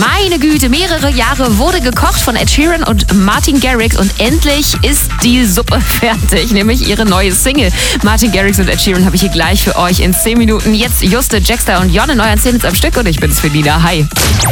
Meine Güte, mehrere Jahre wurde gekocht von Ed Sheeran und Martin Garrix und endlich ist die Suppe fertig, nämlich ihre neue Single. Martin Garrix und Ed Sheeran habe ich hier gleich für euch in 10 Minuten. Jetzt Juste, Jackster und Jonne neu an 10 am Stück und ich bin's, Felina. Hi.